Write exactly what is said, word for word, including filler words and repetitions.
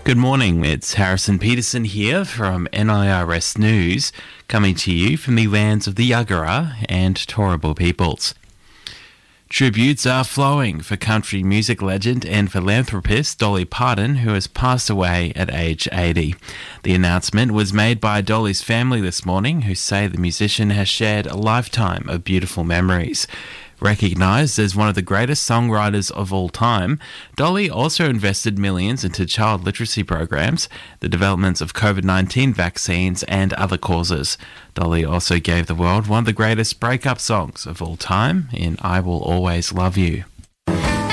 Good morning, it's Harrison Peterson here from N I R S News, coming to you from the lands of the Yagara and Turrbal peoples. Tributes are flowing for country music legend and philanthropist Dolly Parton, who has passed away at age eighty. The announcement was made by Dolly's family this morning, who say the musician has shared a lifetime of beautiful memories. Recognised as one of the greatest songwriters of all time, Dolly also invested millions into child literacy programs, the developments of covid nineteen vaccines and other causes. Dolly also gave the world one of the greatest breakup songs of all time in I Will Always Love You.